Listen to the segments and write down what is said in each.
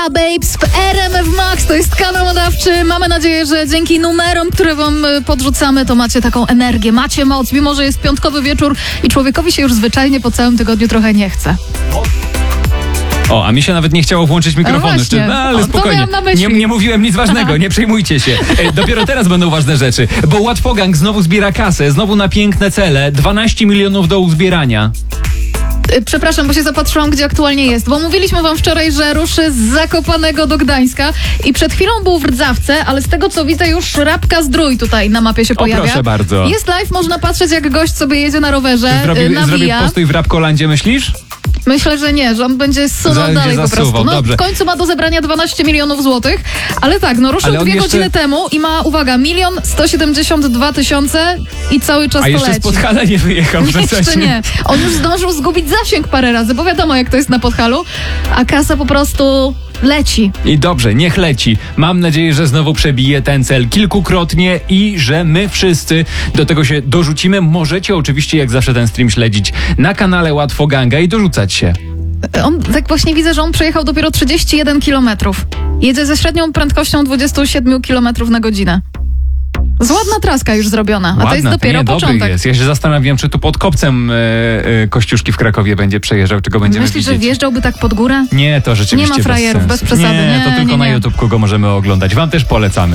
Da Babes w RMF Max. To jest kanał nadawczy. Mamy nadzieję, że dzięki numerom, które wam podrzucamy, to macie taką energię, macie moc, mimo że jest piątkowy wieczór i człowiekowi się już zwyczajnie po całym tygodniu trochę nie chce. O, a mi się nawet nie chciało włączyć mikrofonu. Ale spokojnie. Nie mówiłem nic ważnego, nie przejmujcie się. Dopiero teraz będą ważne rzeczy, bo Łatwogang znowu zbiera kasę, znowu na piękne cele. 12 milionów do uzbierania. Przepraszam, bo się zapatrzyłam, gdzie aktualnie jest, bo mówiliśmy wam wczoraj, że ruszy z Zakopanego do Gdańska i przed chwilą był w Rdzawce, ale z tego co widzę już Rabka-Zdrój tutaj na mapie się pojawia. Proszę bardzo. Jest live, można patrzeć jak gość sobie jedzie na rowerze, Zrobię postój w Rabkolandzie, myślisz? Myślę, że nie, że on będzie zsunął dalej po prostu. No, w końcu ma do zebrania 12 milionów złotych, ale tak, no ruszył 2 godziny temu i ma, uwaga, 1 172 000 i cały czas to leci. A jeszcze z Podhala nie wyjechał. Jeszcze nie. On już zdążył zgubić zasięg parę razy, bo wiadomo jak to jest na Podhalu, a kasa po prostu leci. I dobrze, niech leci. Mam nadzieję, że znowu przebije ten cel kilkukrotnie i że my wszyscy do tego się dorzucimy. Możecie oczywiście jak zawsze ten stream śledzić na kanale Łatwoganga i dorzucać się. Tak właśnie widzę, że on przejechał dopiero 31 kilometrów. Jedzie ze średnią prędkością 27 kilometrów na godzinę. Z ładna traska już zrobiona, a to jest dopiero początek. Dobry jest. Ja się zastanawiam, czy tu pod kopcem Kościuszki w Krakowie będzie przejeżdżał, czy go będziemy Myślisz, widzieć. że wjeżdżałby tak pod górę? Nie, to rzeczywiście nie ma frajerów, bez przesady. Nie, to tylko na YouTube'ku go możemy oglądać. Wam też polecamy.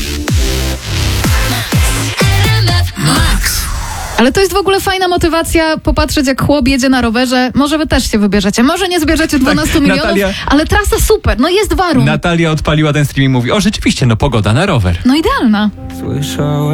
Ale to jest w ogóle fajna motywacja popatrzeć jak chłop jedzie na rowerze. Może wy też się wybierzecie. Może nie zbierzecie 12 milionów, ale trasa super. No jest warunek. Natalia odpaliła ten stream i mówi, o rzeczywiście, no pogoda na rower. No idealna.